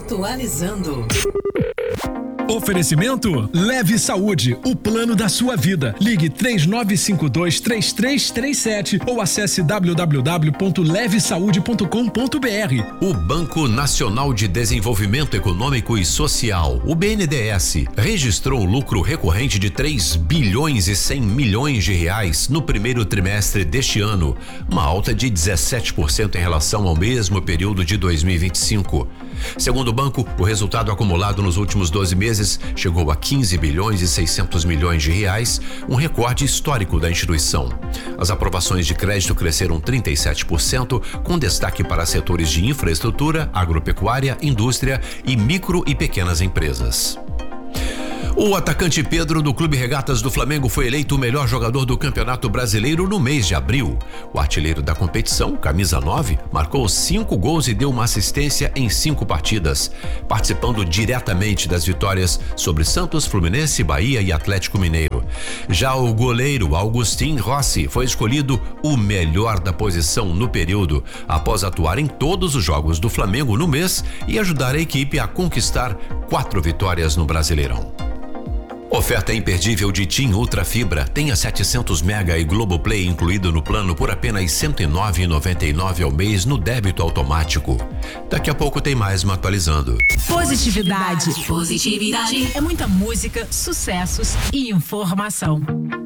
Atualizando. Oferecimento Leve Saúde, o plano da sua vida. Ligue 3952-3337 ou acesse www.levesaude.com.br. O Banco Nacional de Desenvolvimento Econômico e Social, o BNDES, registrou um lucro recorrente de 3 bilhões e 100 milhões de reais no primeiro trimestre deste ano, uma alta de 17% em relação ao mesmo período de 2025. Segundo o banco, o resultado acumulado nos últimos 12 meses chegou a 15 bilhões e 600 milhões de reais, um recorde histórico da instituição. As aprovações de crédito cresceram 37%, com destaque para setores de infraestrutura, agropecuária, indústria e micro e pequenas empresas. O atacante Pedro do Clube Regatas do Flamengo foi eleito o melhor jogador do Campeonato Brasileiro no mês de abril. O artilheiro da competição, camisa 9, marcou 5 gols e deu uma assistência em 5 partidas, participando diretamente das vitórias sobre Santos, Fluminense, Bahia e Atlético Mineiro. Já o goleiro Augustin Rossi foi escolhido o melhor da posição no período, após atuar em todos os jogos do Flamengo no mês e ajudar a equipe a conquistar 4 vitórias no Brasileirão. Oferta imperdível de TIM Ultra Fibra. Tenha 700 mega e Globoplay incluído no plano por apenas R$ 109,99 ao mês no débito automático. Daqui a pouco tem mais uma atualizando. Positividade. É muita música, sucessos e informação.